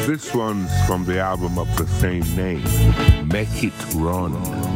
This one's from the album of the same name, Make It Run.